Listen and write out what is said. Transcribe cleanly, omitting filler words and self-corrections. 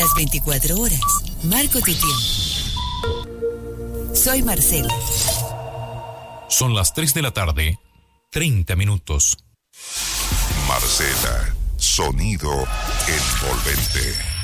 Las 24 horas. Marco tu tiempo. Soy Marcela. Son las 3 de la tarde, 30 minutos. Marcela, sonido envolvente.